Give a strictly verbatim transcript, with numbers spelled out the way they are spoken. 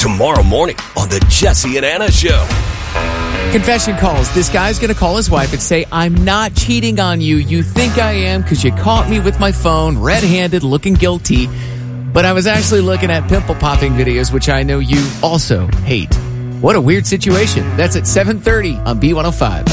tomorrow morning on the Jesse and Anna Show. Confession calls. This guy's going to call his wife and say, I'm not cheating on you. You think I am because you caught me with my phone, red-handed, looking guilty. But I was actually looking at pimple popping videos, which I know you also hate. What a weird situation. That's at seven thirty on B one oh five.